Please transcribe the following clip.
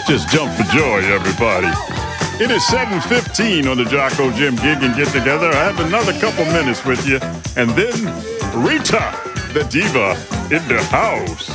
Just jump for joy, everybody. It is 7:15 on the Jocko Jim Gig and Get Together. I have another couple minutes with you. And then Rita, the diva, in the house.